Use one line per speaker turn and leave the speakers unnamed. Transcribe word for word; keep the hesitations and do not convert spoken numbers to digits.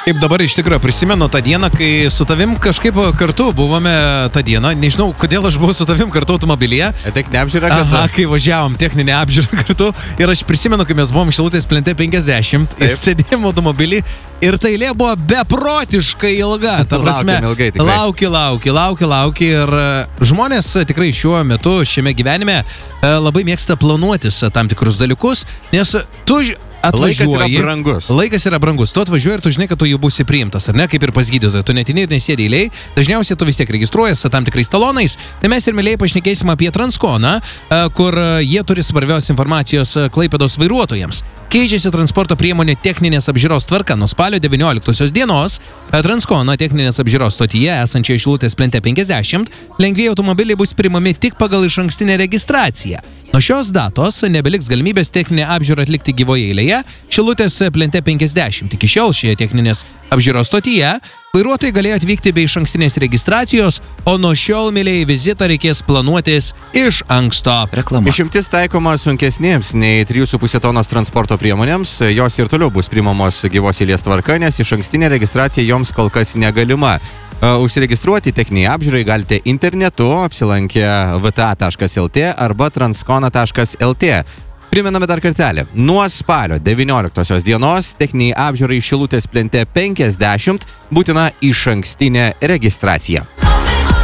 Kaip dabar iš tikrųjų prisimenu tą dieną, kai su tavim kažkaip kartu buvome tą dieną. Nežinau, kodėl aš buvau su tavim kartu automobilyje.
Techninė apžiūra kartu.
Aha, kai važiavom techninę apžiūrą kartu. Ir aš prisimenu, kai mes buvom Šilutės plente penkiasdešimt ir sėdėjom automobilį. Ir ta eilė buvo beprotiškai ilga. Ta prasme,
ilgai,
lauki, lauki, lauki, lauki. Ir žmonės tikrai šiuo metu, šiame gyvenime labai mėgsta planuotis tam tikrus dalykus, nes tu atvažiuoji.
Laikas yra brangus.
Laikas yra brangus. Tu atvažiuoji ir tu žinai, kad tu jau būsi priimtas, ar ne, kaip ir pas gydytoją. Tu netini ir nesėdi eiliai. Dažniausiai tu vis tiek registruojies tam tikrais talonais. Tai mes ir mėliai pašnekėsim apie Transkoną, kur jie turi svarbios informacijos Klaipėdos vairuotojams. Keičiasi transporto priemonė techninės apžiūros tvarka nuo spalio devynioliktosios dienos. Transkona techninės apžiūros stotyje esančioje Šilutės plente penkiasdešimt lengvieji automobiliai bus priimami tik pagal išankstinę registraciją. Nuo šios datos nebeliks galimybės techninę apžiūrą atlikti gyvoje eilėje Šilutės plente penkiasdešimt. Iki šiol šioje techninės apžiūros stotyje vairuotojai galėjo atvykti be išankstinės registracijos, o nuo šiol, mėlyjei, vizitą reikės planuotis iš anksto. Reklama.
Išimtis taikoma sunkesnėms nei trijų su puse tonos transporto priemonėms. Jos ir toliau bus priimamos gyvos eilės tvarka, nes išankstinė registracija joms kol kas negalima. Užsiregistruoti techninį apžiūrai galite internetu apsilankę v t a taškas l t arba transkona taškas l t. Primename dar kartelį. Nuo spalio devynioliktosios dienos techniniai apžiūrai Šilutės plente penkiasdešimt būtina išankstinė registracija.